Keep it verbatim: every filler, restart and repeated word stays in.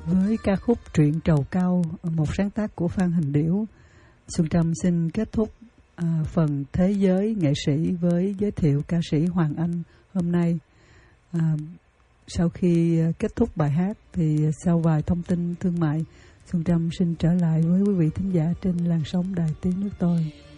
Với ca khúc Truyện Trầu Cau, một sáng tác của Phan Hình Điểu, Xuân Trâm xin kết thúc à, phần Thế giới nghệ sĩ với giới thiệu ca sĩ Hoàng Anh hôm nay. À, sau khi kết thúc bài hát thì sau vài thông tin thương mại, Xuân Trâm xin trở lại với quý vị thính giả trên làn sóng Đài Tiếng Nước Tôi.